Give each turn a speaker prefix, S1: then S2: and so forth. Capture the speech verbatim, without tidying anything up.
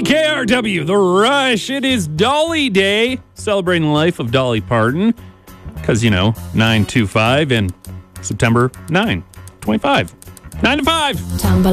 S1: K R W, The Rush. It is Dolly Day, celebrating the life of Dolly Parton. Because, you know, nine two five and September ninth, twenty-five. nine to five.